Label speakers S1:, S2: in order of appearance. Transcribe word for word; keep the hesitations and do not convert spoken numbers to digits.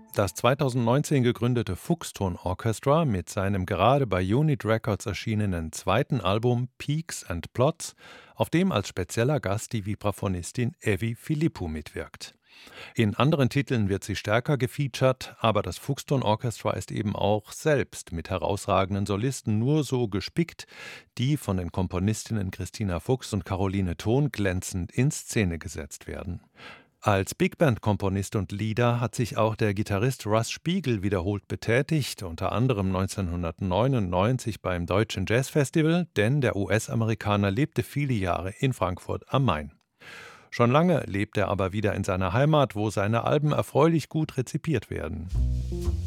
S1: Das zweitausendneunzehn gegründete Fuchston Orchestra mit seinem gerade bei Unit Records erschienenen zweiten Album Peaks and Plots, auf dem als spezieller Gast die Vibraphonistin Evi Philippou mitwirkt. In anderen Titeln wird sie stärker gefeatured, aber das Fuchston Orchestra ist eben auch selbst mit herausragenden Solisten nur so gespickt, die von den Komponistinnen Christina Fuchs und Caroline Thon glänzend in Szene gesetzt werden. Als Big-Band-Komponist und Leader hat sich auch der Gitarrist Russ Spiegel wiederholt betätigt, unter anderem neunzehnhundertneunundneunzig beim Deutschen Jazzfestival, denn der U S-Amerikaner lebte viele Jahre in Frankfurt am Main. Schon lange lebt er aber wieder in seiner Heimat, wo seine Alben erfreulich gut rezipiert werden.